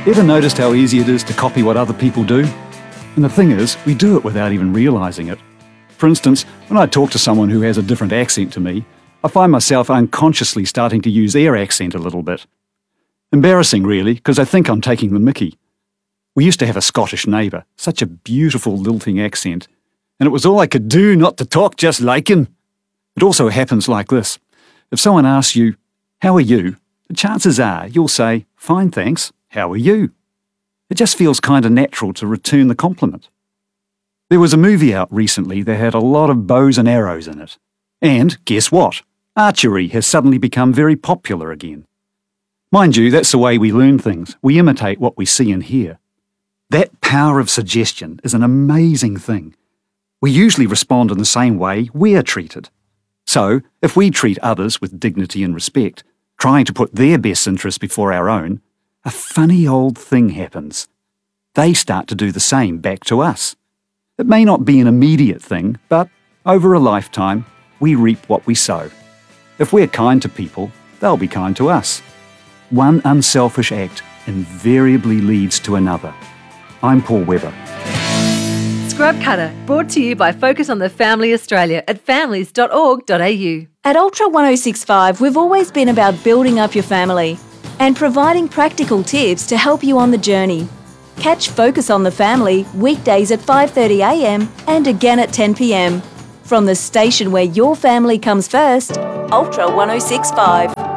Ever noticed how easy it is to copy what other people do? And the thing is, we do it without even realising it. For instance, when I talk to someone who has a different accent to me, I find myself unconsciously starting to use their accent a little bit. Embarrassing, really, because I think I'm taking the mickey. We used to have a Scottish neighbour, such a beautiful lilting accent, and it was all I could do not to talk just like him. It also happens like this. If someone asks you, "How are you?" the chances are you'll say, "Fine, thanks. How are you?" It just feels kind of natural to return the compliment. There was a movie out recently that had a lot of bows and arrows in it. And guess what? Archery has suddenly become very popular again. Mind you, that's the way we learn things. We imitate what we see and hear. That power of suggestion is an amazing thing. We usually respond in the same way we are treated. So, if we treat others with dignity and respect, trying to put their best interests before our own, a funny old thing happens. They start to do the same back to us. It may not be an immediate thing, but over a lifetime, we reap what we sow. If we're kind to people, they'll be kind to us. One unselfish act invariably leads to another. I'm Paul Webber. Scrub Cutter, brought to you by Focus on the Family Australia at families.org.au. At Ultra 1065, we've always been about building up your family and providing practical tips to help you on the journey. Catch Focus on the Family weekdays at 5:30am and again at 10pm. From the station where your family comes first, Ultra 1065.